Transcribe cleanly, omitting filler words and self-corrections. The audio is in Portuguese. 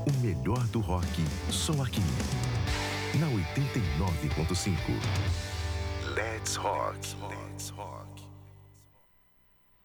O melhor do rock, só aqui. Na 89.5. Let's Rock.